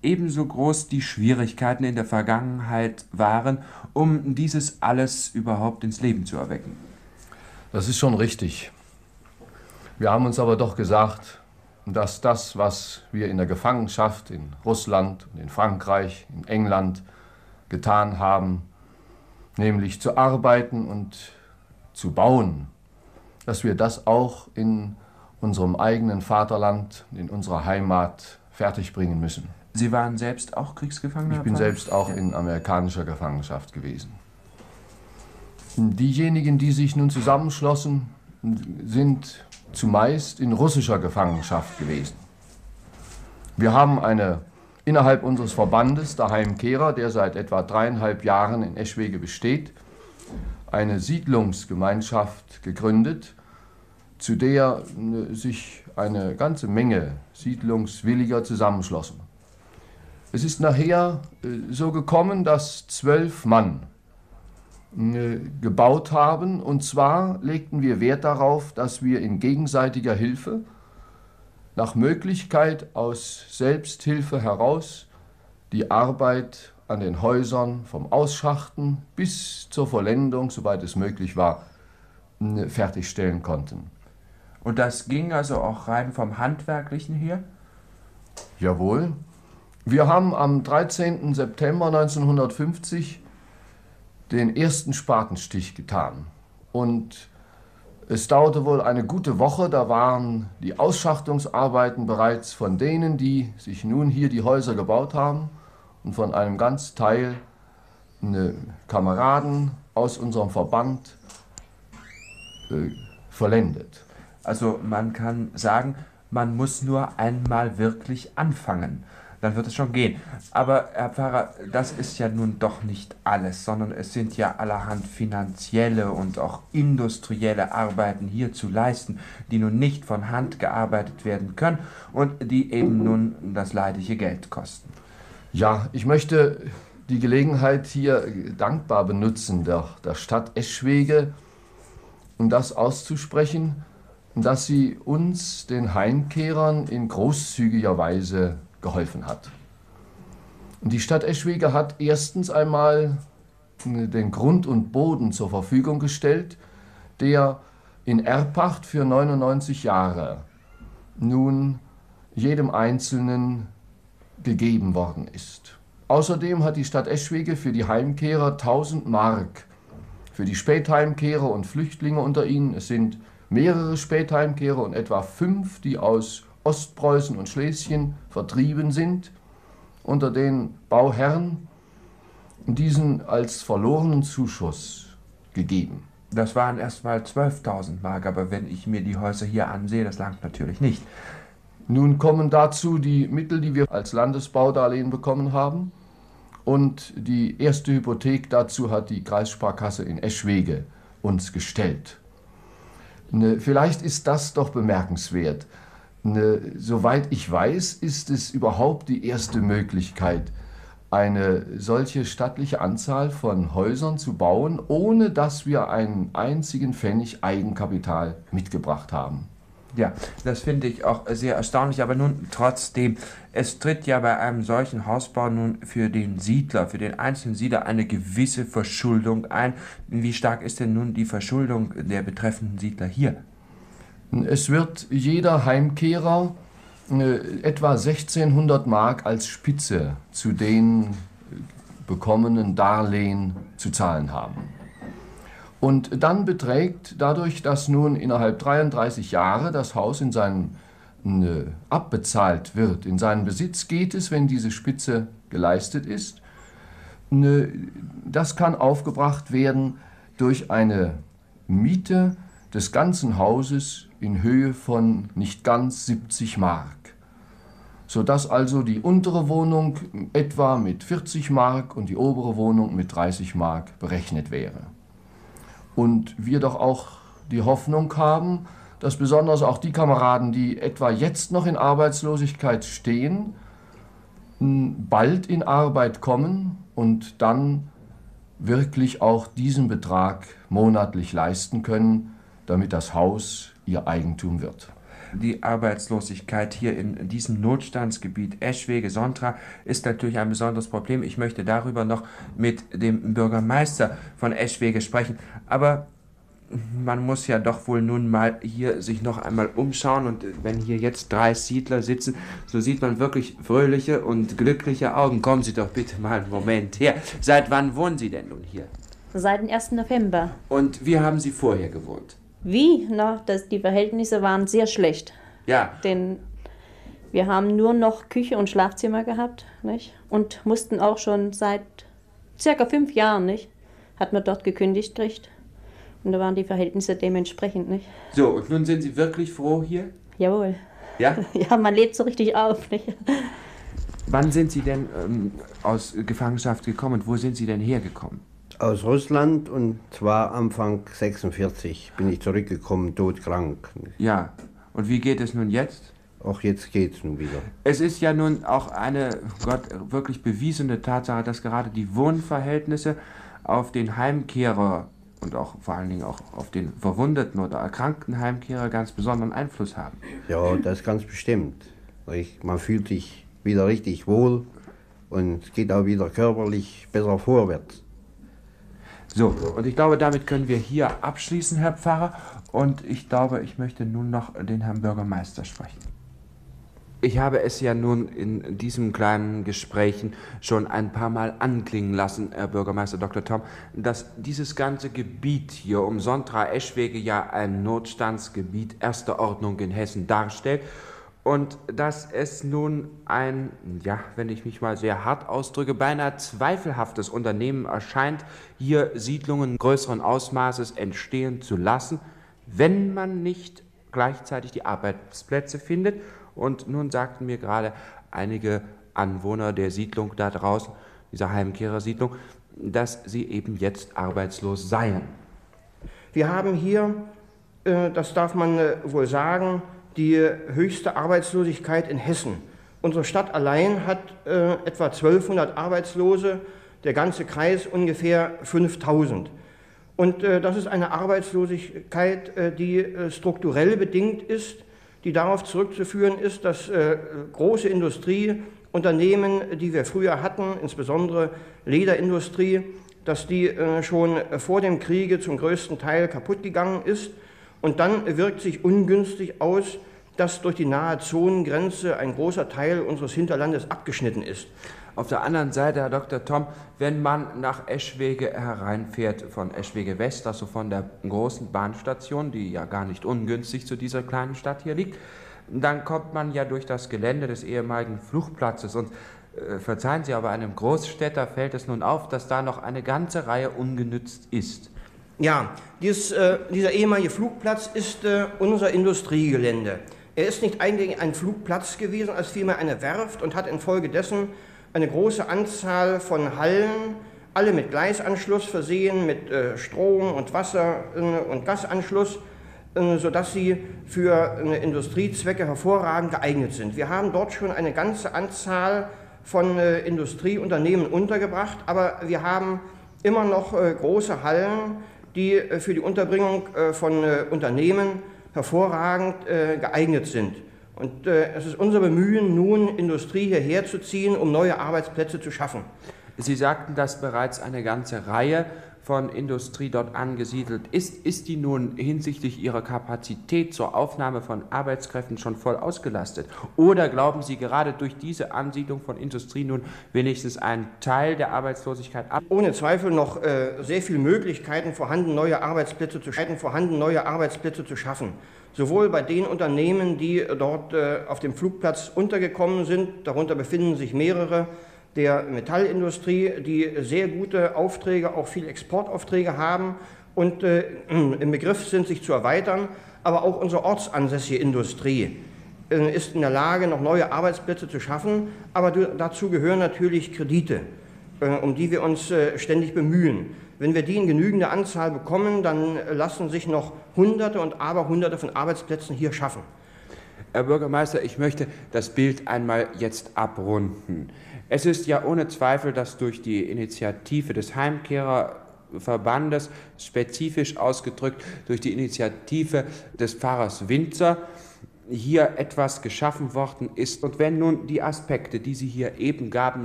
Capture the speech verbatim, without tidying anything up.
ebenso groß die Schwierigkeiten in der Vergangenheit waren, um dieses alles überhaupt ins Leben zu erwecken. Das ist schon richtig. Wir haben uns aber doch gesagt, dass das, was wir in der Gefangenschaft in Russland, in Frankreich, in England getan haben, nämlich zu arbeiten und zu bauen, dass wir das auch in unserem eigenen Vaterland, in unserer Heimat fertigbringen müssen. Sie waren selbst auch Kriegsgefangener? Ich bin selbst auch in amerikanischer Gefangenschaft gewesen. Diejenigen, die sich nun zusammenschlossen, sind zumeist in russischer Gefangenschaft gewesen. Wir haben eine, innerhalb unseres Verbandes, der Heimkehrer, der seit etwa dreieinhalb Jahren in Eschwege besteht, eine Siedlungsgemeinschaft gegründet, zu der sich eine ganze Menge Siedlungswilliger zusammenschlossen. Es ist nachher so gekommen, dass zwölf Mann gebaut haben, und zwar legten wir Wert darauf, dass wir in gegenseitiger Hilfe, nach Möglichkeit aus Selbsthilfe heraus, die Arbeit an den Häusern vom Ausschachten bis zur Vollendung, soweit es möglich war, fertigstellen konnten. Und das ging also auch rein vom Handwerklichen her? Jawohl. Wir haben am dreizehnten September neunzehnhundertfünfzig den ersten Spatenstich getan. Und es dauerte wohl eine gute Woche, da waren die Ausschachtungsarbeiten bereits von denen, die sich nun hier die Häuser gebaut haben, und von einem ganz Teil eine Kameraden aus unserem Verband äh, vollendet. Also man kann sagen, man muss nur einmal wirklich anfangen. Dann wird es schon gehen. Aber Herr Pfarrer, das ist ja nun doch nicht alles, sondern es sind ja allerhand finanzielle und auch industrielle Arbeiten hier zu leisten, die nun nicht von Hand gearbeitet werden können und die eben nun das leidliche Geld kosten. Ja, ich möchte die Gelegenheit hier dankbar benutzen, der, der Stadt Eschwege, um das auszusprechen, dass sie uns, den Heimkehrern, in großzügiger Weise geholfen hat. Und die Stadt Eschwege hat erstens einmal den Grund und Boden zur Verfügung gestellt, der in Erbpacht für neunundneunzig Jahre nun jedem Einzelnen gegeben worden ist. Außerdem hat die Stadt Eschwege für die Heimkehrer tausend Mark, für die Spätheimkehrer und Flüchtlinge unter ihnen, es sind mehrere Spätheimkehrer und etwa fünf, die aus Ostpreußen und Schlesien vertrieben sind, unter den Bauherren, diesen als verlorenen Zuschuss gegeben. Das waren erstmal zwölftausend Mark, aber wenn ich mir die Häuser hier ansehe, das langt natürlich nicht. Nun kommen dazu die Mittel, die wir als Landesbaudarlehen bekommen haben, und die erste Hypothek dazu hat die Kreissparkasse in Eschwege uns gestellt. Vielleicht ist das doch bemerkenswert. Soweit ich weiß, ist es überhaupt die erste Möglichkeit, eine solche stattliche Anzahl von Häusern zu bauen, ohne dass wir einen einzigen Pfennig Eigenkapital mitgebracht haben. Ja, das finde ich auch sehr erstaunlich, aber nun trotzdem, es tritt ja bei einem solchen Hausbau nun für den Siedler, für den einzelnen Siedler eine gewisse Verschuldung ein. Wie stark ist denn nun die Verschuldung der betreffenden Siedler hier? Es wird jeder Heimkehrer äh, etwa sechzehnhundert Mark als Spitze zu den bekommenen Darlehen zu zahlen haben. Und dann beträgt, dadurch, dass nun innerhalb dreiunddreißig Jahre das Haus in seinen, äh, abbezahlt wird, in seinen Besitz geht es, wenn diese Spitze geleistet ist, äh, das kann aufgebracht werden durch eine Miete des ganzen Hauses in Höhe von nicht ganz siebzig Mark, sodass also die untere Wohnung etwa mit vierzig Mark und die obere Wohnung mit dreißig Mark berechnet wäre. Und wir doch auch die Hoffnung haben, dass besonders auch die Kameraden, die etwa jetzt noch in Arbeitslosigkeit stehen, bald in Arbeit kommen und dann wirklich auch diesen Betrag monatlich leisten können, damit das Haus ihr Eigentum wird. Die Arbeitslosigkeit hier in diesem Notstandsgebiet Eschwege-Sontra ist natürlich ein besonderes Problem. Ich möchte darüber noch mit dem Bürgermeister von Eschwege sprechen. Aber man muss ja doch wohl nun mal hier sich noch einmal umschauen. Und wenn hier jetzt drei Siedler sitzen, so sieht man wirklich fröhliche und glückliche Augen. Kommen Sie doch bitte mal einen Moment her. Seit wann wohnen Sie denn nun hier? Seit dem ersten November. Und wie haben Sie vorher gewohnt? Wie? Na, das, die Verhältnisse waren sehr schlecht. Ja. Denn wir haben nur noch Küche und Schlafzimmer gehabt, nicht? Und mussten auch schon seit circa fünf Jahren, nicht? Hat man dort gekündigt gekriegt. Und da waren die Verhältnisse dementsprechend, nicht? So, und nun sind Sie wirklich froh hier? Jawohl. Ja? Ja, man lebt so richtig auf, nicht? Wann sind Sie denn ähm, aus Gefangenschaft gekommen und wo sind Sie denn hergekommen? Aus Russland, und zwar Anfang sechsundvierzig bin ich zurückgekommen, todkrank. Ja, und wie geht es nun jetzt? Auch jetzt geht's nun wieder. Es ist ja nun auch eine, Gott, wirklich bewiesene Tatsache, dass gerade die Wohnverhältnisse auf den Heimkehrer und auch vor allen Dingen auch auf den verwundeten oder erkrankten Heimkehrer ganz besonderen Einfluss haben. Ja, das ganz bestimmt. Man fühlt sich wieder richtig wohl und es geht auch wieder körperlich besser vorwärts. So, und ich glaube, damit können wir hier abschließen, Herr Pfarrer. Und ich glaube, ich möchte nun noch den Herrn Bürgermeister sprechen. Ich habe es ja nun in diesem kleinen Gesprächen schon ein paar Mal anklingen lassen, Herr Bürgermeister Doktor Thom, dass dieses ganze Gebiet hier um Sontra-Eschwege ja ein Notstandsgebiet erster Ordnung in Hessen darstellt. Und dass es nun ein, ja, wenn ich mich mal sehr hart ausdrücke, beinahe zweifelhaftes Unternehmen erscheint, hier Siedlungen größeren Ausmaßes entstehen zu lassen, wenn man nicht gleichzeitig die Arbeitsplätze findet. Und nun sagten mir gerade einige Anwohner der Siedlung da draußen, dieser Heimkehrersiedlung, dass sie eben jetzt arbeitslos seien. Wir haben hier, äh, das darf man äh, wohl sagen, die höchste Arbeitslosigkeit in Hessen. Unsere Stadt allein hat äh, etwa zwölfhundert Arbeitslose, der ganze Kreis ungefähr fünftausend. Und äh, das ist eine Arbeitslosigkeit, äh, die äh, strukturell bedingt ist, die darauf zurückzuführen ist, dass äh, große Industrieunternehmen, die wir früher hatten, insbesondere Lederindustrie, dass die äh, schon vor dem Kriege zum größten Teil kaputt gegangen ist. Und dann wirkt sich ungünstig aus, dass durch die nahe Zonengrenze ein großer Teil unseres Hinterlandes abgeschnitten ist. Auf der anderen Seite, Herr Doktor Thom, wenn man nach Eschwege hereinfährt, von Eschwege West, also von der großen Bahnstation, die ja gar nicht ungünstig zu dieser kleinen Stadt hier liegt, dann kommt man ja durch das Gelände des ehemaligen Flugplatzes. Und äh, verzeihen Sie, aber einem Großstädter fällt es nun auf, dass da noch eine ganze Reihe ungenützt ist. Ja, dieses, äh, dieser ehemalige Flugplatz ist äh, unser Industriegelände. Er ist nicht eigentlich ein Flugplatz gewesen, als vielmehr eine Werft und hat infolgedessen eine große Anzahl von Hallen, alle mit Gleisanschluss versehen, mit äh, Strom und Wasser äh, und Gasanschluss, äh, sodass sie für äh, Industriezwecke hervorragend geeignet sind. Wir haben dort schon eine ganze Anzahl von äh, Industrieunternehmen untergebracht, aber wir haben immer noch äh, große Hallen, die äh, für die Unterbringung äh, von äh, Unternehmen hervorragend äh, geeignet sind. Und äh, es ist unser Bemühen, nun Industrie hierher zu ziehen, um neue Arbeitsplätze zu schaffen. Sie sagten, dass bereits eine ganze Reihe von Industrie dort angesiedelt ist. Ist die nun hinsichtlich ihrer Kapazität zur Aufnahme von Arbeitskräften schon voll ausgelastet? Oder glauben Sie, gerade durch diese Ansiedlung von Industrie nun wenigstens einen Teil der Arbeitslosigkeit ab? Ohne Zweifel noch äh, sehr viele Möglichkeiten vorhanden, neue Arbeitsplätze zu schaffen, vorhanden, neue Arbeitsplätze zu schaffen. Sowohl bei den Unternehmen, die dort äh, auf dem Flugplatz untergekommen sind, darunter befinden sich mehrere der Metallindustrie, die sehr gute Aufträge, auch viele Exportaufträge haben und äh, im Begriff sind, sich zu erweitern, aber auch unsere ortsansässige Industrie äh, ist in der Lage, noch neue Arbeitsplätze zu schaffen, aber dazu gehören natürlich Kredite, äh, um die wir uns äh, ständig bemühen. Wenn wir die in genügender Anzahl bekommen, dann lassen sich noch Hunderte und Aberhunderte von Arbeitsplätzen hier schaffen. Herr Bürgermeister, ich möchte das Bild einmal jetzt abrunden. Es ist ja ohne Zweifel, dass durch die Initiative des Heimkehrerverbandes, spezifisch ausgedrückt durch die Initiative des Pfarrers Winzer, hier etwas geschaffen worden ist. Und wenn nun die Aspekte, die Sie hier eben gaben,